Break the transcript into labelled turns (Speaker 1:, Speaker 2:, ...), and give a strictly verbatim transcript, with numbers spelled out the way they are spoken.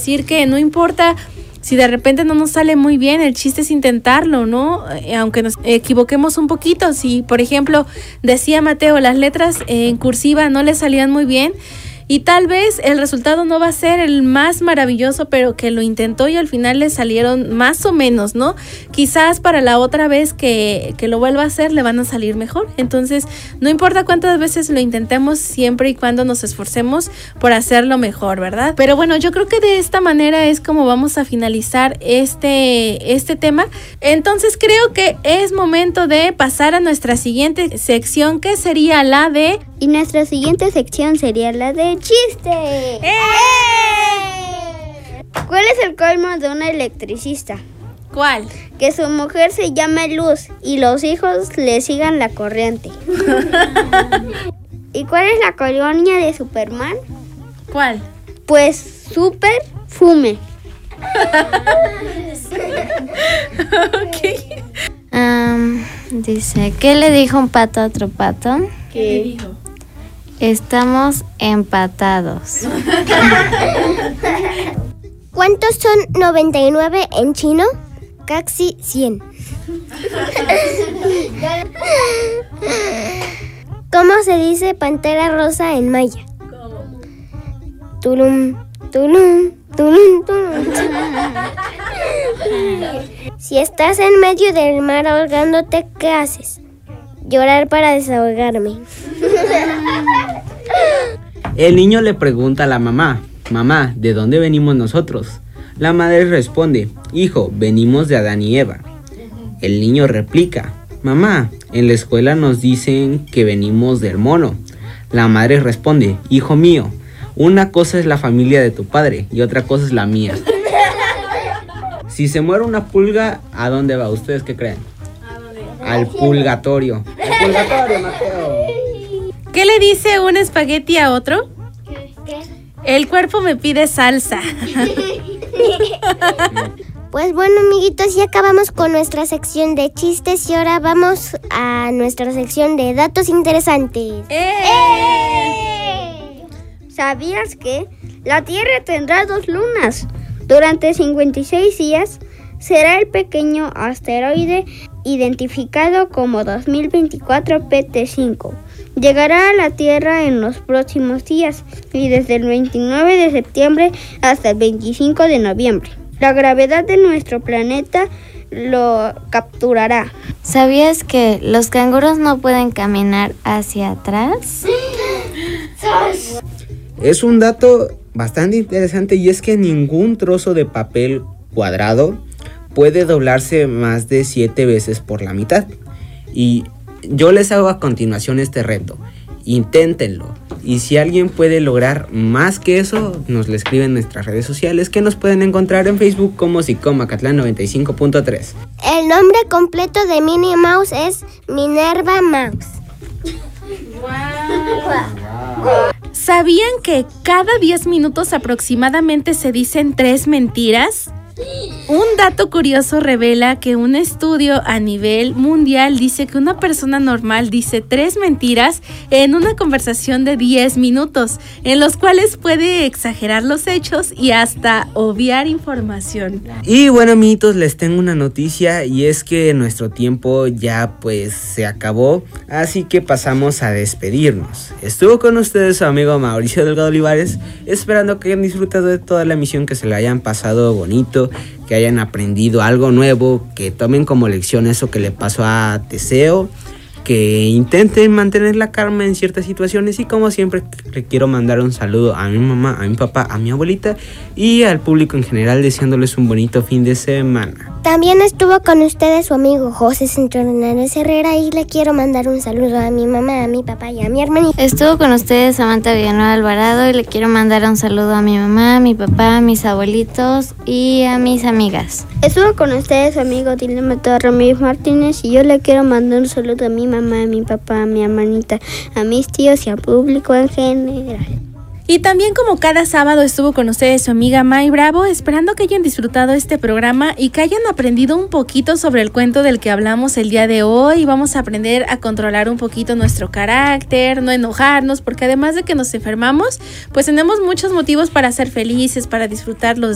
Speaker 1: decir que no importa si de repente no nos sale muy bien, el chiste es intentarlo, ¿no? Eh, aunque nos equivoquemos un poquito. Si, por ejemplo, decía Mateo, las letras eh, en cursiva no le salían muy bien, y tal vez el resultado no va a ser el más maravilloso, pero que lo intentó y al final le salieron más o menos, ¿no? Quizás para la otra vez que, que lo vuelva a hacer le van a salir mejor. Entonces, no importa cuántas veces lo intentemos, siempre y cuando nos esforcemos por hacerlo mejor, ¿verdad? Pero bueno, yo creo que de esta manera es como vamos a finalizar este, este tema. Entonces, creo que es momento de pasar a nuestra siguiente sección, que sería la de...
Speaker 2: Y nuestra siguiente sección sería la de chiste. ¡Eh! ¿Cuál es el colmo de un electricista?
Speaker 1: ¿Cuál?
Speaker 2: Que su mujer se llame Luz y los hijos le sigan la corriente. ¿Y cuál es la colonia de Superman?
Speaker 1: ¿Cuál?
Speaker 2: Pues Super Fume.
Speaker 3: Okay. Um, dice, ¿qué le dijo un pato a otro pato?
Speaker 1: ¿Qué le dijo?
Speaker 3: Estamos empatados.
Speaker 2: ¿Cuántos son noventa y nueve en chino? Casi cien. ¿Cómo se dice pantera rosa en maya?
Speaker 1: ¿Cómo?
Speaker 2: Tulum, tulum, tulum, tulum. Si estás en medio del mar ahogándote, ¿qué haces? Llorar para desahogarme.
Speaker 4: El niño le pregunta a la mamá, mamá, ¿de dónde venimos nosotros? La madre responde, hijo, venimos de Adán y Eva. El niño replica, mamá, en la escuela nos dicen que venimos del mono. La madre responde, hijo mío, una cosa es la familia de tu padre y otra cosa es la mía. Si se muere una pulga, ¿a dónde va? ¿Ustedes qué creen? Al purgatorio. Al purgatorio, Mateo.
Speaker 1: ¿Qué le dice un espagueti a otro?
Speaker 2: ¿Qué?
Speaker 1: El cuerpo me pide salsa.
Speaker 2: Pues bueno, amiguitos, ya acabamos con nuestra sección de chistes y ahora vamos a nuestra sección de datos interesantes.
Speaker 1: ¡Eh!
Speaker 2: ¡Eh! ¿Sabías que la Tierra tendrá dos lunas? Durante cincuenta y seis días será el pequeño asteroide identificado como dos mil veinticuatro P T cinco. Llegará a la Tierra en los próximos días y desde el veintinueve de septiembre hasta el veinticinco de noviembre. La gravedad de nuestro planeta lo capturará.
Speaker 3: ¿Sabías que los canguros no pueden caminar hacia atrás?
Speaker 4: Es un dato bastante interesante y es que ningún trozo de papel cuadrado puede doblarse más de siete veces por la mitad. Y yo les hago a continuación este reto. Inténtenlo. Y si alguien puede lograr más que eso, nos lo escriben en nuestras redes sociales, que nos pueden encontrar en Facebook como Sicomacatlán noventa y cinco punto tres.
Speaker 2: El nombre completo de Minnie Mouse es Minerva Mouse.
Speaker 1: ¿Sabían que cada diez minutos aproximadamente se dicen tres mentiras? Un dato curioso revela que un estudio a nivel mundial dice que una persona normal dice tres mentiras en una conversación de diez minutos, en los cuales puede exagerar los hechos y hasta obviar información.
Speaker 4: Y bueno, amiguitos, les tengo una noticia y es que nuestro tiempo ya pues se acabó, así que pasamos a despedirnos. Estuvo con ustedes su amigo Mauricio Delgado Olivares, esperando que hayan disfrutado de toda la emisión, que se la hayan pasado bonito, que hayan aprendido algo nuevo, que tomen como lección eso que le pasó a Teseo, que intenten mantener la calma en ciertas situaciones. Y como siempre, le quiero mandar un saludo a mi mamá, a mi papá, a mi abuelita y al público en general, deseándoles un bonito fin de semana.
Speaker 2: También estuvo con ustedes su amigo José Centronares Herrera y le quiero mandar un saludo a mi mamá, a mi papá y a mi hermanita.
Speaker 3: Estuvo con ustedes Samantha Villanueva Alvarado y le quiero mandar un saludo a mi mamá, a mi papá, a mis abuelitos y a mis amigas.
Speaker 2: Estuvo con ustedes su amigo Dilema Ramírez Martínez y yo le quiero mandar un saludo a mi mamá, a mi papá, a mi hermanita, a mis tíos y al público en general.
Speaker 1: Y también, como cada sábado, estuvo con ustedes su amiga May Bravo, esperando que hayan disfrutado este programa y que hayan aprendido un poquito sobre el cuento del que hablamos el día de hoy. Vamos a aprender a controlar un poquito nuestro carácter, no enojarnos, porque además de que nos enfermamos, pues tenemos muchos motivos para ser felices, para disfrutar los